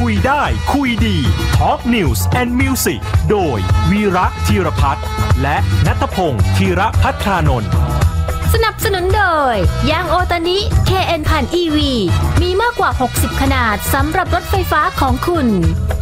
ยได้คุยดี Talk News and Music โดยวีระธีรพัฒน์และณัฐพงศ์ธีรภัทรานนท์สนับสนุนโดยยางโอตานิ KN ผ่าน EV มีมากกว่า60ขนาดสำหรับรถไฟฟ้าของคุณ